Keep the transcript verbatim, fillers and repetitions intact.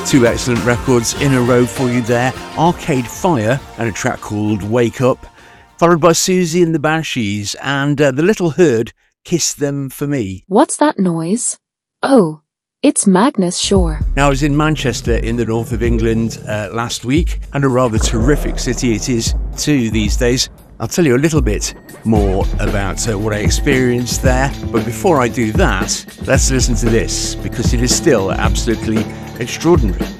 Two excellent records in a row for you there. Arcade Fire and a track called Wake Up, followed by Susie and the Banshees and uh, The Little Herd, Kiss Them For Me. What's that noise? Oh, it's Magnus Shore. Now, I was in Manchester in the north of England uh, last week, and a rather terrific city it is too these days. I'll tell you a little bit more about uh, what I experienced there, but before I do that, let's listen to this, because it is still absolutely extraordinary.